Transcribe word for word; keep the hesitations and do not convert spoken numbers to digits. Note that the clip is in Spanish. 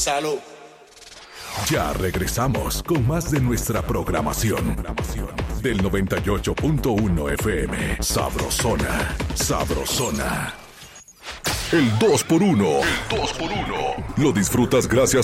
Salud. Ya regresamos con más de nuestra programación del noventa y ocho punto uno F M. Sabrosona, sabrosona. El dos por uno. El dos por uno. Lo disfrutas gracias